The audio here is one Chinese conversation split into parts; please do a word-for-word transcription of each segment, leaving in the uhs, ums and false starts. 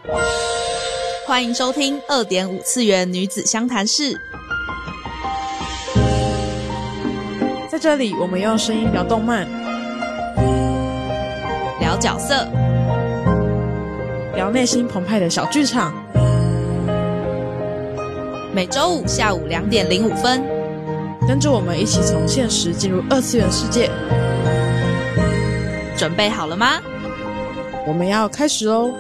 欢迎收听二点五次元女子相谈室。 在这里，我们用声音聊动漫， 聊角色， 聊内心澎湃的小剧场。 每周五下午两点零五分， 跟着我们一起从现实进入二次元世界。 准备好了吗？ 我们要开始喽！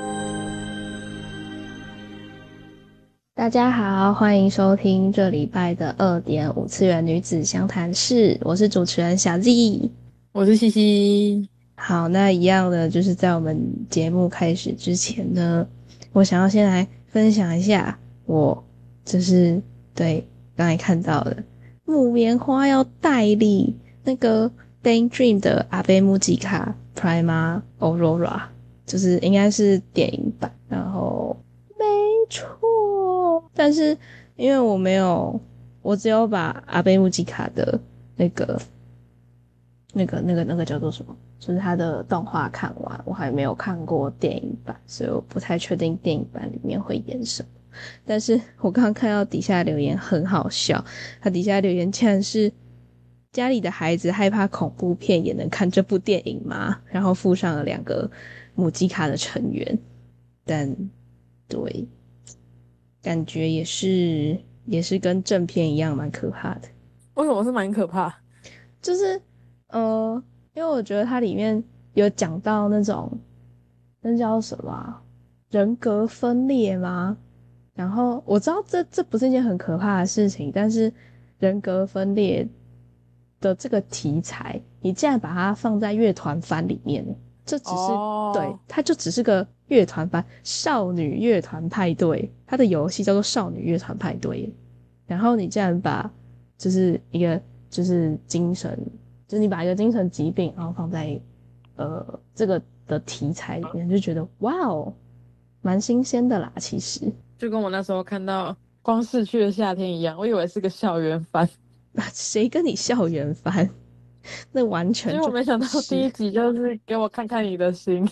大家好，欢迎收听这礼拜的二点五次元女子相谈室，我是主持人小 Z， 我是西西。 好，那一样的就是在我们节目开始之前呢，我想要先来分享一下我就是对刚才看到的木棉花要代理那个 Daydream 的阿贝木吉卡 Prima Aurora， 就是应该是电影版，然后没错，但是因为我没有，我只有把阿贝木吉卡的那个那个那个那个叫做什么，就是他的动画看完，我还没有看过电影版，所以我不太确定电影版里面会演什么。但是我刚刚看到底下留言很好笑，他底下留言竟然是家里的孩子害怕恐怖片也能看这部电影吗？然后附上了两个母鸡卡的成员，但对，感觉也是也是跟正片一样蛮可怕的。 为什么是蛮可怕？ 就是呃，因为我觉得它里面有讲到那种那叫什么啊，人格分裂吗？然后我知道这这不是一件很可怕的事情，但是人格分裂的这个题材，你竟然把它放在乐团番里面，这只是、oh. 对，它就只是个乐团番，少女乐团派对，它的游戏叫做少女乐团派对，然后你竟然把就是一个就是精神，就是你把一个精神疾病，然后放在呃这个的题材里面，就觉得哇哦，蛮新鲜的啦，其实。 就跟我那时候看到光逝去的夏天一样，我以为是个校园番。 谁跟你校园番？那完全就因为我没想到第一集就是给我看看你的心，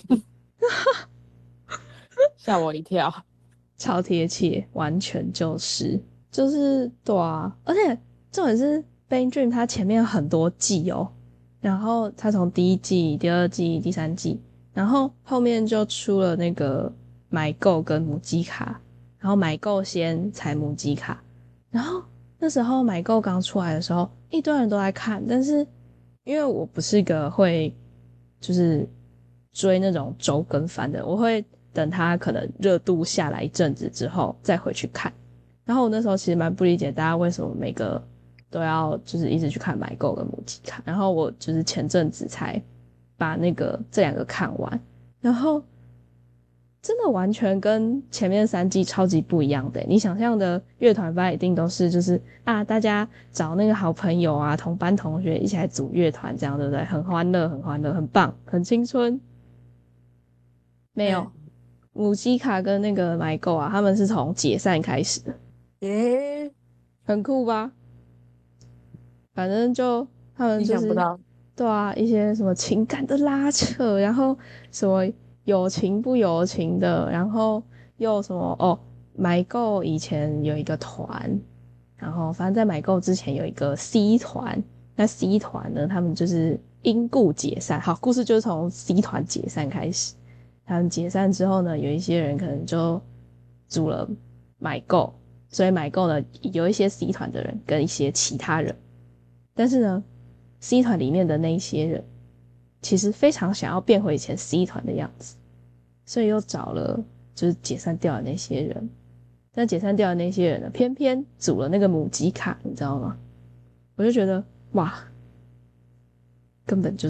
吓我一跳， 超贴切，完全就是就是对啊，而且重点是 Daydream 它前面很多季哦，然后它从第一季、第二季、第三季，然后后面就出了那个买购跟母鸡卡。然后买购先才母鸡卡，然后那时候买购刚出来的时候，一堆人都在看，但是因为我不是个会就是追那种周更番的，我会等它可能热度下来一阵子之后再回去看。然后我那时候其实蛮不理解大家为什么每个都要就是一直去看买购跟母鸡卡，然后我就是前阵子才把那个这两个看完，然后真的完全跟前面三季超级不一样的。你想象的乐团番一定都是就是啊，大家找那个好朋友啊，同班同学一起来组乐团，这样对不对？很欢乐，很欢乐，很棒，很青春。没有，母鸡卡跟那个买购啊，他们是从解散开始的。 耶、欸， 很酷吧？反正就他们就是意想不到， 对啊，一些什么情感的拉扯，然后什么有情不有情的，然后又什么哦，买购以前有一个团，然后反正在买购之前有一个 C 团，那 C 团呢，他们就是因故解散。好，故事就是从 C 团解散开始。他们解散之后呢，有一些人可能就组了买购，所以买购呢有一些 C 团的人跟一些其他人，但是呢 C 团里面的那一些人其实非常想要变回以前 C 团的样子，所以又找了就是解散掉的那些人，但解散掉的那些人呢，偏偏组了那个母鸡卡，你知道吗？我就觉得哇，根本就